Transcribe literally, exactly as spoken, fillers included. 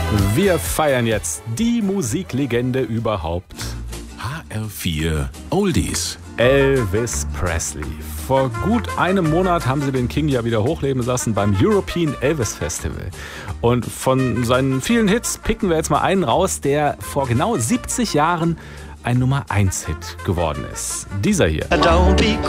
Wir feiern jetzt die Musiklegende überhaupt. H R vier Oldies. Elvis Presley. Vor gut einem Monat haben sie den King ja wieder hochleben lassen beim European Elvis Festival. Und von seinen vielen Hits picken wir jetzt mal einen raus, der vor genau siebzig Jahren ein Nummer eins Hit geworden ist. Dieser hier.